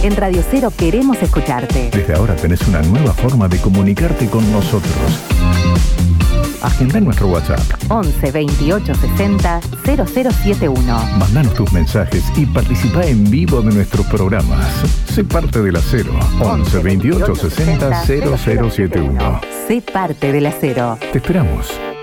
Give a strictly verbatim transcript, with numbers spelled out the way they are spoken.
En Radio Cero queremos escucharte. Desde ahora tenés una nueva forma de comunicarte con nosotros. Agenda nuestro WhatsApp once veintiocho sesenta cero cero siete uno. Mandanos tus mensajes y participa en vivo de nuestros programas. Sé parte de La Cero. once veintiocho sesenta cero cero siete uno. Sé parte de La Cero. Te esperamos.